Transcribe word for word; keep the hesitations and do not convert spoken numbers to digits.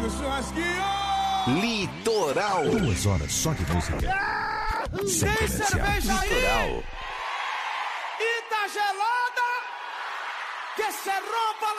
no churrasquinho. Litoral. Duas horas só de música. Ah, Sem tem comercial. cerveja aí? Litoral. E tá gelada? Que cê rompa